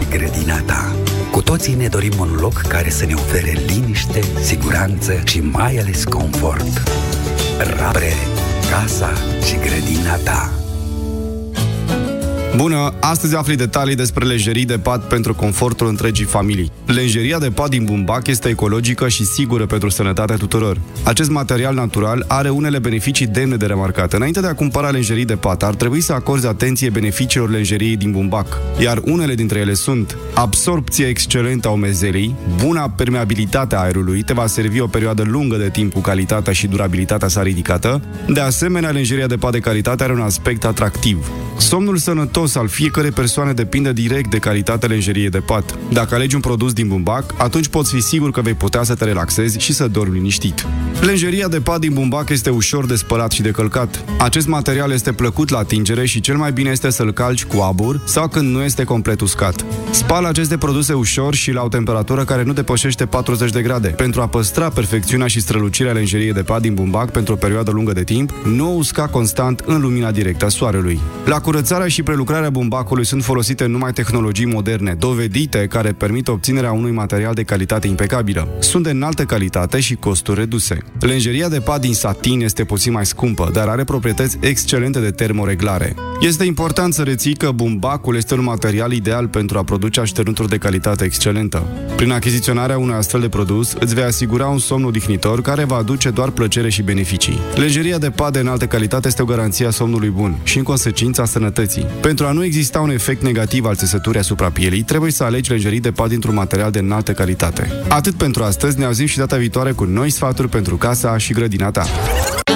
grădina ta. Cu toții ne dorim un loc care să ne ofere liniște, siguranță și mai ales confort. Rabre, casa și grădina ta. Bună! Astăzi afli detalii despre lenjerii de pat pentru confortul întregii familii. Lenjeria de pat din bumbac este ecologică și sigură pentru sănătatea tuturor. Acest material natural are unele beneficii demne de remarcat. Înainte de a cumpăra lenjerii de pat, ar trebui să acorzi atenție beneficiilor lenjeriei din bumbac. Iar unele dintre ele sunt: absorpție excelentă a umezelii, buna permeabilitate a aerului, te va servi o perioadă lungă de timp cu calitatea și durabilitatea sa ridicată. De asemenea, lenjeria de pat de calitate are un aspect atractiv. Somnul sănătos al fiecărei persoane depinde direct de calitatea lenjeriei de pat. Dacă alegi un produs din bumbac, atunci poți fi sigur că vei putea să te relaxezi și să dormi liniștit. Lenjeria de pat din bumbac este ușor de spălat și de călcat. Acest material este plăcut la atingere și cel mai bine este să-l calci cu abur sau când nu este complet uscat. Spală aceste produse ușor și la o temperatură care nu depășește 40 de grade. Pentru a păstra perfecțiunea și strălucirea lenjeriei de pat din bumbac pentru o perioadă lungă de timp, nu o usca constant în lumina directă a soarelui. La curățarea și prelucrarea bumbacului sunt folosite numai tehnologii moderne, dovedite, care permit obținerea unui material de calitate impecabilă. Sunt de înaltă calitate și costuri reduse. Lenjeria de pat din satin este puțin mai scumpă, dar are proprietăți excelente de termoreglare. Este important să reții că bumbacul este un material ideal pentru a produce așternuturi de calitate excelentă. Prin achiziționarea unui astfel de produs, îți vei asigura un somn odihnitor care va aduce doar plăcere și beneficii. Lenjeria de pat de înaltă calitate este o garanție a somnului bun și, în consecință, a sănătății. Pentru a nu exista un efect negativ al țesăturii asupra pielii, trebuie să alegi lenjerii de pat dintr-un material de înaltă calitate. Atât pentru astăzi, ne auzim și data viitoare cu noi sfaturi pentru casa și grădina ta.